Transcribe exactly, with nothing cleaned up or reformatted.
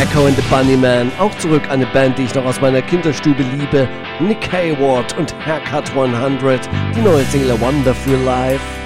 Echo and the Bunnymen, auch zurück an eine Band, die ich noch aus meiner Kinderstube liebe, Nick Hayward und Haircut hundert, die neue Single Wonderful Life.